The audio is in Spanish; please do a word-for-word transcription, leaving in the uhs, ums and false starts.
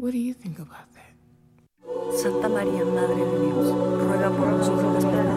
What do you think about that? Santa María, Madre de Dios, ruega por nosotros los pecadores,